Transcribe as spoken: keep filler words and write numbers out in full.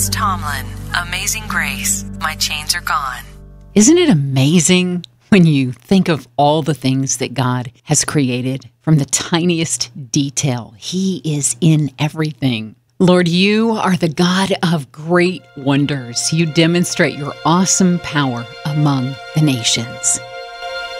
Chris Tomlin, Amazing Grace, My Chains Are Gone. Isn't it amazing when you think of all the things that God has created from the tiniest detail? He is in everything. Lord, you are the God of great wonders. You demonstrate your awesome power among the nations.